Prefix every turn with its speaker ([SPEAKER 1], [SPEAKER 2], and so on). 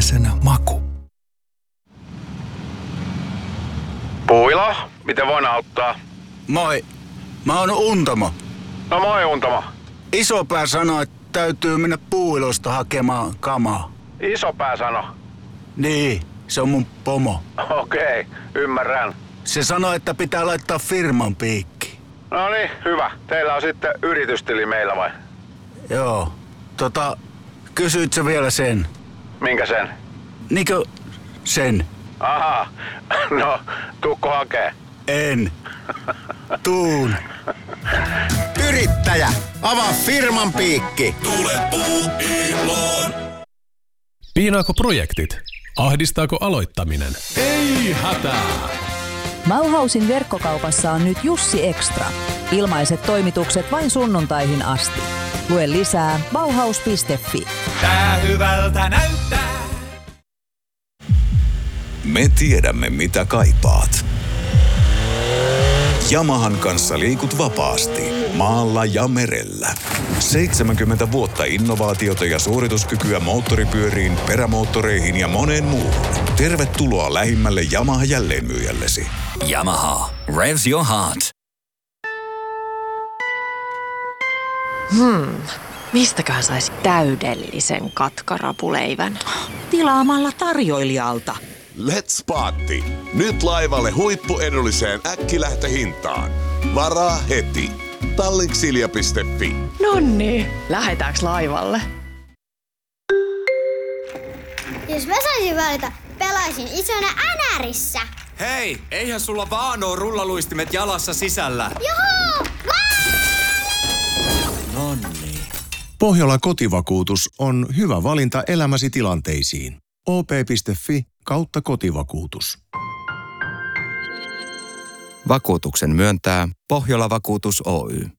[SPEAKER 1] puuperäisen maku.
[SPEAKER 2] Puilo, miten voin auttaa?
[SPEAKER 3] Moi, mä oon Untamo.
[SPEAKER 2] No moi Untamo.
[SPEAKER 3] Isopää sanoi, että täytyy mennä Puuilosta hakemaan kamaa.
[SPEAKER 2] Isopää sano.
[SPEAKER 3] Niin, se on mun pomo.
[SPEAKER 2] Okei, ymmärrän.
[SPEAKER 3] Se sanoi, että pitää laittaa firman piikki.
[SPEAKER 2] No niin, hyvä. Teillä on sitten yritystili meillä vai?
[SPEAKER 3] Joo, kysyit sä vielä sen?
[SPEAKER 2] Minkä sen?
[SPEAKER 3] Niinkö sen?
[SPEAKER 2] Aha, no tuukko hakee?
[SPEAKER 3] En. Tuun.
[SPEAKER 4] Yrittäjä, avaa firman piikki.
[SPEAKER 5] Tule Puuiloon.
[SPEAKER 6] Piinaako projektit? Ahdistaako aloittaminen? Ei hätää!
[SPEAKER 7] Bauhausin verkkokaupassa on nyt Jussi Extra. Ilmaiset toimitukset vain sunnuntaihin asti. Lue lisää bauhaus.fi.
[SPEAKER 5] Tää hyvältä näyttää.
[SPEAKER 8] Me tiedämme, mitä kaipaat. Yamahan kanssa liikut vapaasti, maalla ja merellä. 70 vuotta innovaatiota ja suorituskykyä moottoripyöriin, perämoottoreihin ja moneen muuhun. Tervetuloa lähimmälle Yamaha jälleenmyyjällesi.
[SPEAKER 9] Yamaha. Revs your heart.
[SPEAKER 10] Mistäköhän saisi täydellisen katkarapuleivän?
[SPEAKER 11] Tilaamalla tarjoilijalta.
[SPEAKER 12] Let's Party! Nyt laivalle huippuedulliseen äkkilähtöhintaan. Varaa heti. Tallinksilja.fi.
[SPEAKER 10] Nonni, lähetäänkö laivalle?
[SPEAKER 13] Jos mä saisin valita, pelaisin isona NRissä.
[SPEAKER 14] Hei, eihän sulla vaan oo rullaluistimet jalassa sisällä.
[SPEAKER 13] Juhu!
[SPEAKER 14] Nonni.
[SPEAKER 15] Pohjolan kotivakuutus on hyvä valinta elämäsi tilanteisiin. op.fi/kotivakuutus.
[SPEAKER 16] Vakuutuksen myöntää Pohjola Vakuutus Oy.